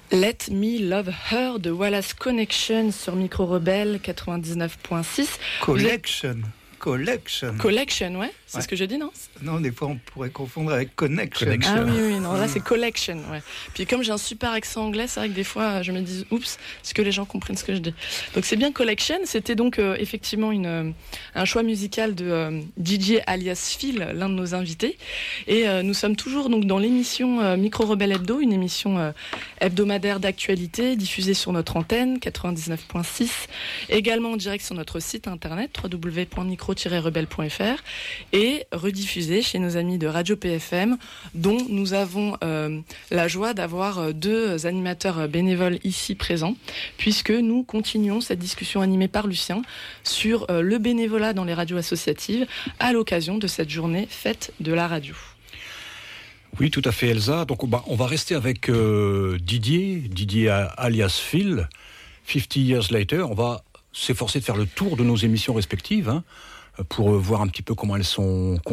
Let Me Love Her de Wallace Connection sur Micro Rebelle 99.6. Collection, ouais. C'est ce que j'ai dit, non ? Non, des fois on pourrait confondre avec Connection. Ah oui, non, là c'est Collection, ouais. Puis comme j'ai un super accent anglais, c'est vrai que des fois je me dis, oups, est-ce que les gens comprennent ce que je dis ? Donc c'est bien Collection, c'était donc effectivement un choix musical de DJ alias Phil, l'un de nos invités. Et nous sommes toujours donc dans l'émission Micro Rebelle Hebdo, une émission hebdomadaire d'actualité diffusée sur notre antenne 99.6, également en direct sur notre site internet www.micro-rebelle.fr et rediffusée chez nos amis de Radio PFM, dont nous avons la joie d'avoir deux animateurs bénévoles ici présents, puisque nous continuons cette discussion animée par Lucien sur le bénévolat dans les radios associatives à l'occasion de cette journée fête de la radio. Oui, tout à fait, Elsa. Donc, on va rester avec Didier alias Phil. 50 Years Later, on va s'efforcer de faire le tour de nos émissions respectives, pour voir un petit peu comment elles sont